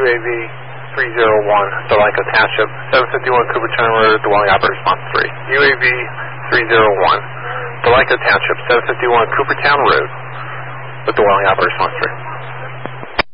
UAV 301, Delanco Township, 751 Coopertown Road, dwelling operator response 3. UAV 301, Delanco Township, 751 Coopertown Road, with dwelling operator response 3.